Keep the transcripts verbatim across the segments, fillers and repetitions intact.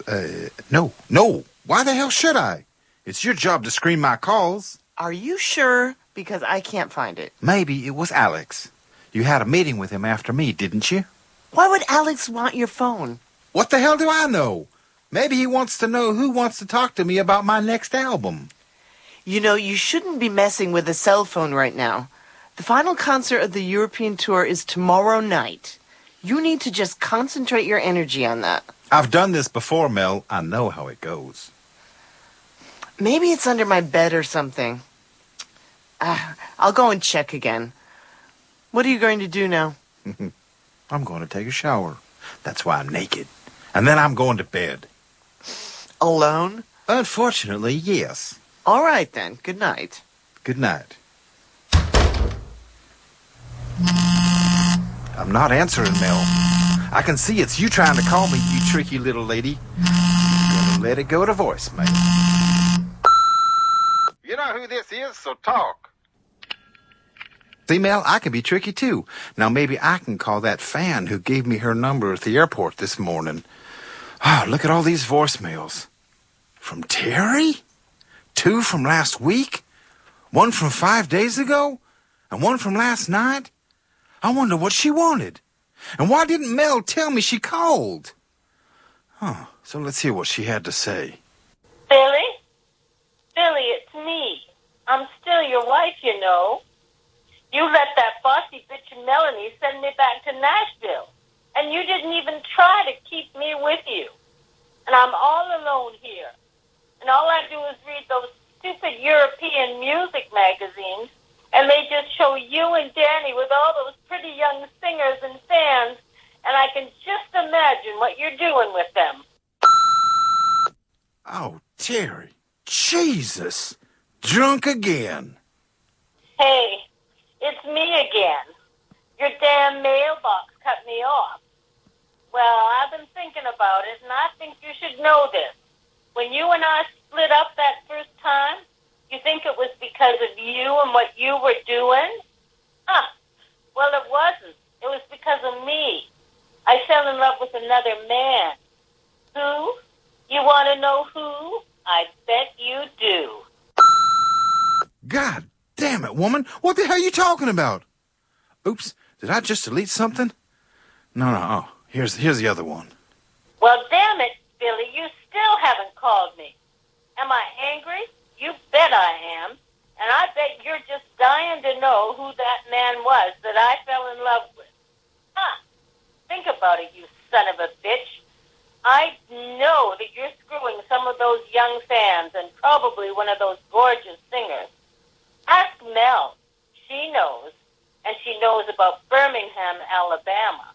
Uh, no, no. Why the hell should I? It's your job to screen my calls. Are you sure? Because I can't find it. Maybe it was Alex. You had a meeting with him after me, didn't you? Why would Alex want your phone? What the hell do I know? Maybe he wants to know who wants to talk to me about my next album. You know, you shouldn't be messing with a cell phone right now. The final concert of the European tour is tomorrow night. You need to just concentrate your energy on that. I've done this before, Mel. I know how it goes. Maybe it's under my bed or something. Uh, I'll go and check again. What are you going to do now? I'm going to take a shower. That's why I'm naked. And then I'm going to bed. Alone? Unfortunately, yes. All right, then. Good night. Good night. I'm not answering, Mel. I can see it's you trying to call me, you tricky little lady. I'm gonna let it go to voicemail. You know who this is, so talk. See, Mel, I can be tricky, too. Now, maybe I can call that fan who gave me her number at the airport this morning. Oh, look at all these voicemails. From Terry? Two from last week? One from five days ago? And one from last night? I wonder what she wanted. And why didn't Mel tell me she called? Huh, so let's hear what she had to say. Billy? Billy, it's me. I'm still your wife, you know. You let that bossy bitch Melanie send me back to Nashville. And you didn't even try to keep me with you. And I'm all alone here. And all I do is read those stupid European music magazines, and they just show you and Danny with all those pretty young singers and fans, and I can just imagine what you're doing with them. Oh, Terry. Jesus. Drunk again. Hey, it's me again. Your damn mailbox cut me off. Well, I've been thinking about it, and I think you should know this. When you and I split up that first time, you think it was because of you and what you were doing? Huh. Well, it wasn't. It was because of me. I fell in love with another man. Who? You want to know who? I bet you do. God damn it, woman. What the hell are you talking about? Oops, did I just delete something? No, no, oh, here's, here's the other one. Well, damn it, Billy, you still haven't called me. Am I angry? You bet I am. And I bet you're just dying to know who that man was that I fell in love with. Huh. Think about it, you son of a bitch. I know that you're screwing some of those young fans and probably one of those gorgeous singers. Ask Mel. She knows. And she knows about Birmingham, Alabama.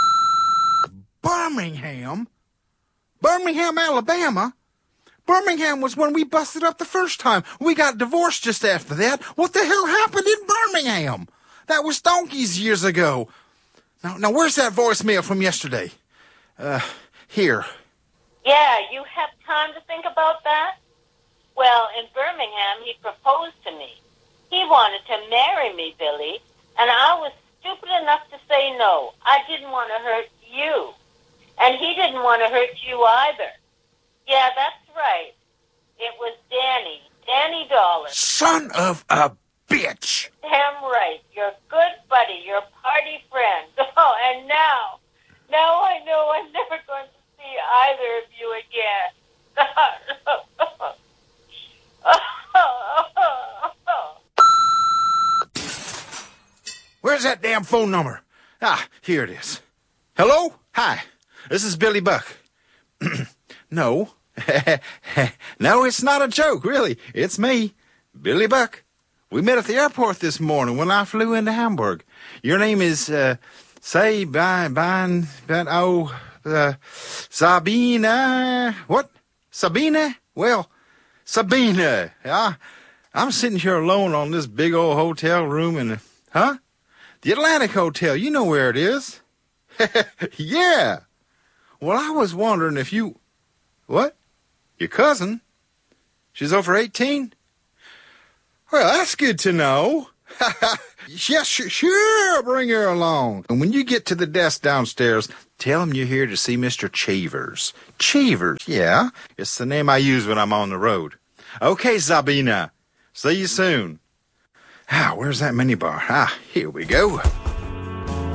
Birmingham? Birmingham, Alabama? Birmingham was when we busted up the first time. We got divorced just after that. What the hell happened in Birmingham? That was donkeys years ago. Now, now where's that voicemail from yesterday? Uh, here. Yeah, you have time to think about that? Well, in Birmingham, he proposed to me. He wanted to marry me, Billy, and I was stupid enough to say no. I didn't want to hurt you, and he didn't want to hurt you either. Yeah, that's right. It was Danny. Danny Dolan. Son of a bitch! Damn right. Your good buddy, your party friend. Oh, and now, now I know I'm never going to see either of you again. Where's that damn phone number? Ah, here it is. Hello? Hi. This is Billy Buck. No. No, it's not a joke, really. It's me, Billy Buck. We met at the airport this morning when I flew into Hamburg. Your name is, uh, say, Ban, Ban, Ban, oh, uh, Sabina, what? Sabina? Well, Sabina, yeah. I'm sitting here alone on this big old hotel room in, huh? The Atlantic Hotel, you know where it is. Yeah. Well, I was wondering if you, what? Your cousin? She's over eighteen? Well, that's good to know. Yes, sure, sure, bring her along. And when you get to the desk downstairs, tell him you're here to see Mister Cheevers. Cheevers, yeah. It's the name I use when I'm on the road. Okay, Sabina. See you soon. Ah, where's that minibar? Ah, here we go.